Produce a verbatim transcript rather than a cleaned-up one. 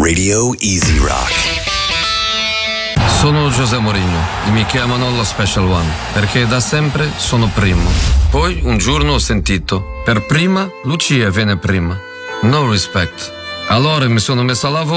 Radio Easy Rock. Sono José Mourinho e mi chiamano lo Special One perché da sempre sono primo. Poi un giorno ho sentito: per prima Lucia viene prima. No respect. Allora mi sono messo a lavoro